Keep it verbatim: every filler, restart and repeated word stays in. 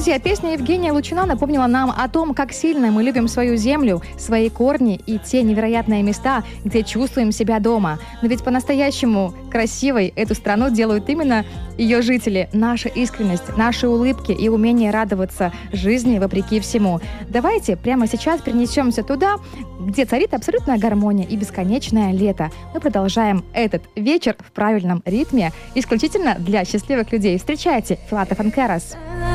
Друзья, песня Евгения Лучина напомнила нам о том, как сильно мы любим свою землю, свои корни и те невероятные места, где чувствуем себя дома. Но ведь по-настоящему красивой эту страну делают именно ее жители. Наша искренность, наши улыбки и умение радоваться жизни вопреки всему. Давайте прямо сейчас перенесемся туда, где царит абсолютная гармония и бесконечное лето. Мы продолжаем этот вечер в правильном ритме, исключительно для счастливых людей. Встречайте, Филатов энд Карас.